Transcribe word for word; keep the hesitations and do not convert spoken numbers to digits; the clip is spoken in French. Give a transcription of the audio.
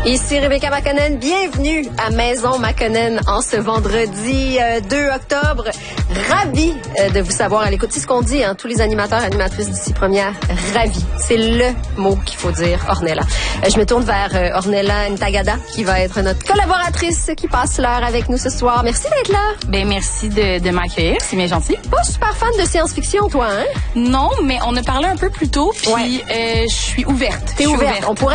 Ici Rebecca Makonnen, bienvenue à Maison Makonnen en ce vendredi euh, deux octobre. Ravi euh, de vous savoir à l'écoute. C'est ce qu'on dit, hein, tous les animateurs et animatrices d'ici première, ravis. C'est le mot qu'il faut dire, Ornella. Euh, je me tourne vers euh, Ornella Ntagada, qui va être notre collaboratrice qui passe l'heure avec nous ce soir. Merci d'être là. Ben merci de, de m'accueillir, c'est bien gentil. Pas super fan de science-fiction, toi, hein? Non, mais on a parlé un peu plus tôt, puis ouais. euh, je suis ouverte. T'es ouverte. ouverte. On pourrait